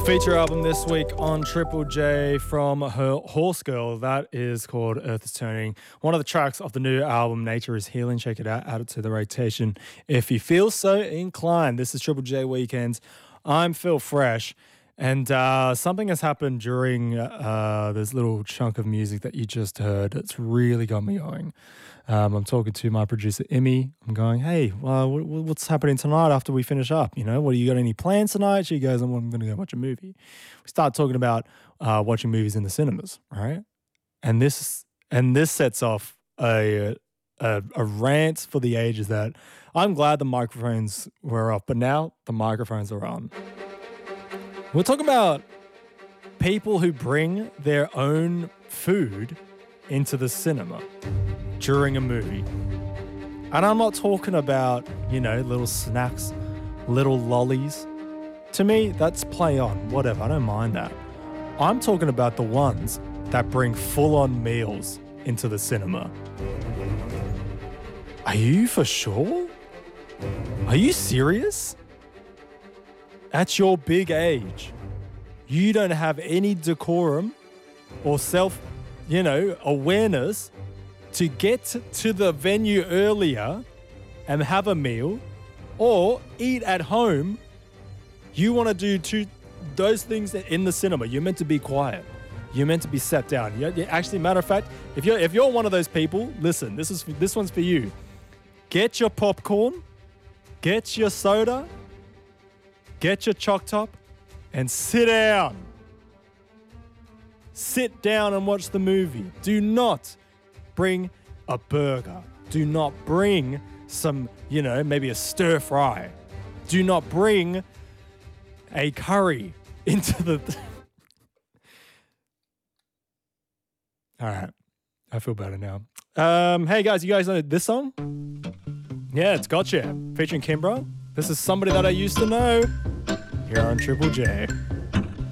Feature album this week on Triple J from her Horse Girl. That is called Earth is Turning. One of the tracks of the new album, Nature is Healing. Check it out. Add it to the rotation if you feel so inclined. This is Triple J Weekends. I'm Phil Fresh. And something has happened during this little chunk of music that you just heard. It's really got me going. I'm talking to my producer, Emmy. I'm going, hey, what's happening tonight after we finish up? You know, you got any plans tonight? She goes, I'm going to go watch a movie. We start talking about watching movies in the cinemas, right? And this sets off a rant for the ages that I'm glad the microphones were off, but now the microphones are on. We're talking about people who bring their own food into the cinema during a movie. And I'm not talking about, little snacks, little lollies. To me, that's play on, whatever, I don't mind that. I'm talking about the ones that bring full-on meals into the cinema. Are you for sure? Are you serious? At your big age, you don't have any decorum or awareness to get to the venue earlier and have a meal or eat at home. You want to do those things in the cinema. You're meant to be quiet. You're meant to be sat down. Actually, matter of fact, if you're one of those people, listen, this one's for you. Get your popcorn, get your soda, get your choc top, and sit down. Sit down and watch the movie. Do not bring a burger. Do not bring some, maybe a stir fry. Do not bring a curry into the... All right. I feel better now. Hey guys, you guys know this song? Yeah, it's Gotcha, featuring Kimbra. This is Somebody That I Used to Know here on Triple J.